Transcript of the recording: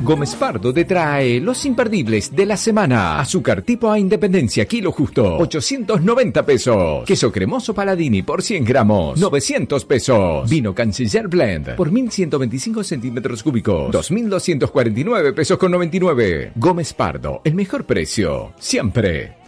Gómez Pardo te trae los imperdibles de la semana. Azúcar tipo A Independencia, kilo justo, 890 pesos. Queso cremoso Paladini por 100 gramos, 900 pesos. Vino Canciller Blend por 1125 centímetros cúbicos, 2249 pesos con 99. Gómez Pardo, el mejor precio, siempre.